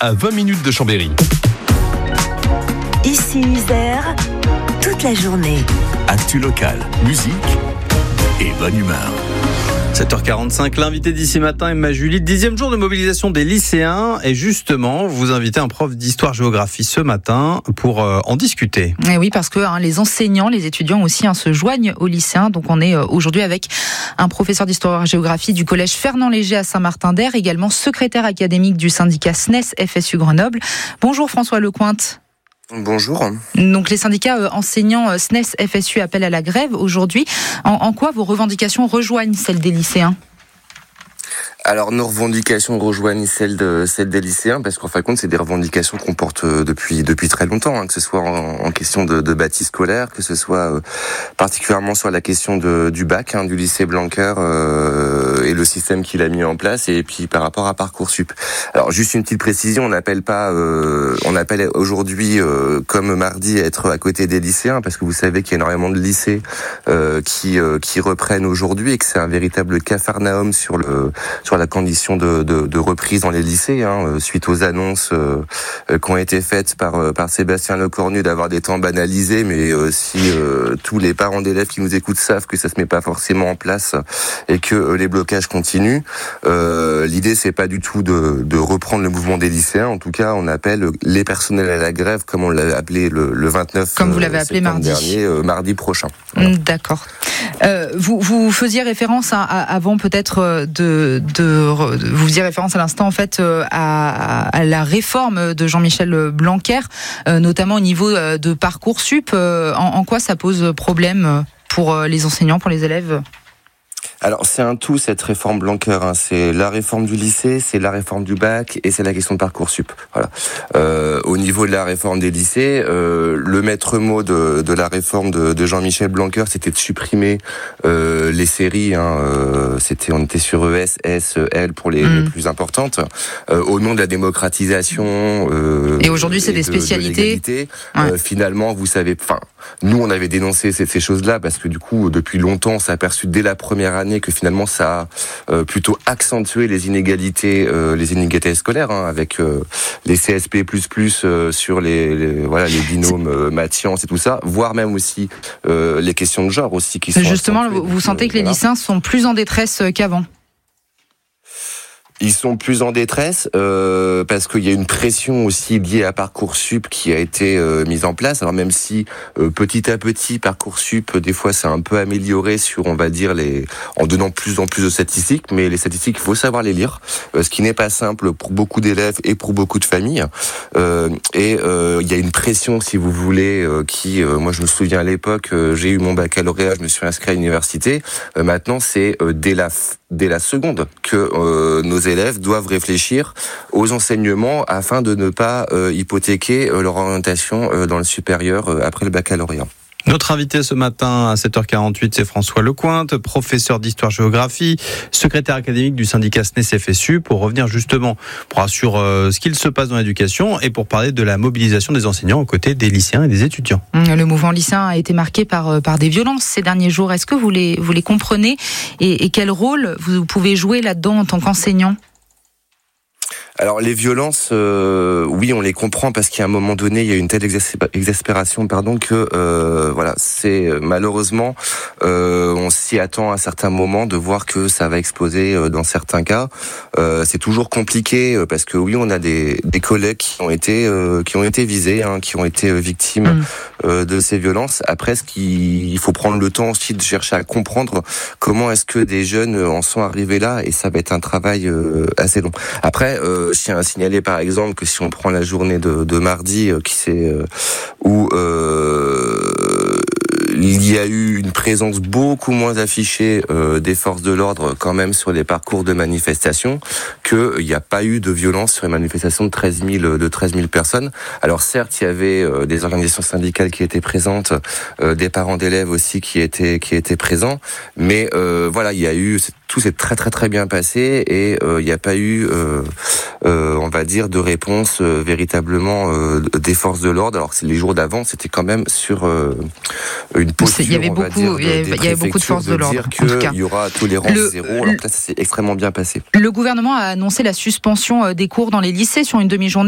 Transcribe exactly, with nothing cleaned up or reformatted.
à vingt minutes de Chambéry. Ici Isère, toute la journée. Actu locale, musique et bonne humeur. sept heures quarante-cinq, l'invité d'ici matin, Emma Julie, dixième jour de mobilisation des lycéens. Et justement, vous invitez un prof d'histoire-géographie ce matin pour euh, en discuter. Et oui, parce que hein, les enseignants, les étudiants aussi hein, se joignent aux lycéens. Donc on est euh, aujourd'hui avec un professeur d'histoire-géographie du collège Fernand Léger à Saint-Martin-d'Air, également secrétaire académique du syndicat S N E S F S U Grenoble. Bonjour François Lecointe. Bonjour. Donc les syndicats euh, enseignants euh, S N E S F S U appellent à la grève aujourd'hui. En, en quoi vos revendications rejoignent celles des lycéens ? Alors nos revendications rejoignent celles de celles des lycéens parce qu'en fin de compte c'est des revendications qu'on porte depuis depuis très longtemps, hein, que ce soit en, en question de, de bâti scolaire, que ce soit euh, particulièrement sur la question de, du bac, hein, du lycée Blanquer euh, et le système qu'il a mis en place, et puis par rapport à Parcoursup. Alors juste une petite précision, on n'appelle pas, euh, on appelle aujourd'hui euh, comme mardi à être à côté des lycéens parce que vous savez qu'il y a énormément de lycées euh, qui euh, qui reprennent aujourd'hui et que c'est un véritable capharnaüm sur le sur la condition de, de, de reprise dans les lycées, hein, suite aux annonces euh, qui ont été faites par, par Sébastien Lecornu d'avoir des temps banalisés, mais euh, si euh, tous les parents d'élèves qui nous écoutent savent que ça se met pas forcément en place et que euh, les blocages continuent, euh, l'idée c'est pas du tout de, de reprendre le mouvement des lycéens. En tout cas, on appelle les personnels à la grève, comme on l'a appelé le, le vingt-neuf comme vous l'avez appelé mardi dernier, euh, mardi prochain. Voilà. D'accord. Euh, vous, vous faisiez référence à, à, avant peut-être de, de, de vous faisiez référence à l'instant en fait à, à la réforme de Jean-Michel Blanquer, euh, notamment au niveau de Parcoursup. Euh, en, en quoi ça pose problème pour les enseignants, pour les élèves ? Alors c'est un tout cette réforme Blanquer, hein. C'est la réforme du lycée, c'est la réforme du bac et c'est la question de Parcoursup. Voilà. Euh, au niveau de la réforme des lycées, euh, le maître mot de, de la réforme de, de Jean-Michel Blanquer, c'était de supprimer euh, les séries. Hein. Euh, c'était, on était sur E S, S, L pour les, mmh. les plus importantes, euh, au nom de la démocratisation. Euh, et aujourd'hui, c'est et des de, spécialités. De ouais. euh, finalement, vous savez, enfin, nous on avait dénoncé ces, ces choses-là parce que du coup, depuis longtemps, on s'est aperçu dès la première année que finalement ça a euh, plutôt accentué les inégalités, euh, les inégalités scolaires, hein, avec euh, les C S P plus plus euh, sur les, les voilà les binômes euh, maths sciences et tout ça, voire même aussi euh, les questions de genre aussi qui sont justement. Vous, vous sentez que les voilà. lycéens sont plus en détresse qu'avant? Ils sont plus en détresse euh, parce qu'il y a une pression aussi liée à Parcoursup qui a été euh, mise en place. Alors même si euh, petit à petit Parcoursup des fois c'est un peu amélioré sur, on va dire, les en donnant plus en plus de statistiques, mais les statistiques il faut savoir les lire, euh, ce qui n'est pas simple pour beaucoup d'élèves et pour beaucoup de familles. Euh, et euh, il y a une pression, si vous voulez, euh, qui, euh, moi je me souviens à l'époque, euh, j'ai eu mon baccalauréat, je me suis inscrit à l'université. Euh, maintenant c'est euh, dès la dès la seconde que euh, nos élèves doivent réfléchir aux enseignements afin de ne pas euh, hypothéquer euh, leur orientation euh, dans le supérieur euh, après le baccalauréat. Notre invité ce matin à sept heures quarante-huit, c'est François Lecointe, professeur d'histoire-géographie, secrétaire académique du syndicat S N E S F S U, pour revenir justement pour sur euh, ce qu'il se passe dans l'éducation et pour parler de la mobilisation des enseignants aux côtés des lycéens et des étudiants. Le mouvement lycéen a été marqué par, par des violences ces derniers jours. Est-ce que vous les, vous les comprenez et, et quel rôle vous pouvez jouer là-dedans en tant qu'enseignant ? Alors les violences, euh, oui, on les comprend parce qu'à un moment donné, il y a une telle exaspération, pardon, que euh, voilà, c'est malheureusement, euh, on s'y attend à certains moments de voir que ça va exploser euh, dans certains cas. Euh, c'est toujours compliqué euh, parce que oui, on a des, des collègues qui ont été euh, qui ont été visés, hein, qui ont été victimes mmh. euh, de ces violences. Après, ce qu'il faut prendre le temps aussi de chercher à comprendre comment est-ce que des jeunes en sont arrivés là, et ça va être un travail euh, assez long. Après. Euh, Je tiens à signaler par exemple que si on prend la journée de, de mardi, euh, qui c'est euh, où euh, il y a eu une présence beaucoup moins affichée euh, des forces de l'ordre quand même sur les parcours de manifestation, qu'il n'y a pas eu de violence sur les manifestations de treize mille, de treize mille personnes. Alors certes, il y avait euh, des organisations syndicales qui étaient présentes, euh, des parents d'élèves aussi qui étaient qui étaient présents, mais euh, voilà, il y a eu tout s'est très très très bien passé et il euh, n'y a pas eu, euh, euh, on va dire, de réponse euh, véritablement euh, des forces de l'ordre. Alors que les jours d'avant, c'était quand même sur euh, une posture, il y avait on beaucoup, va dire, de, il y avait beaucoup de forces de, de l'ordre. Dire qu'il y aura tolérance le, zéro. Alors que là, ça s'est extrêmement bien passé. Le gouvernement a annoncé la suspension des cours dans les lycées sur une demi-journée.